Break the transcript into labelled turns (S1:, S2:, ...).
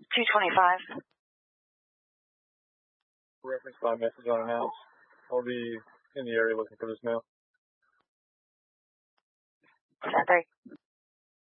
S1: 225.
S2: Reference by message unannounced. I'll be in the area looking for this mail.
S1: 10-3.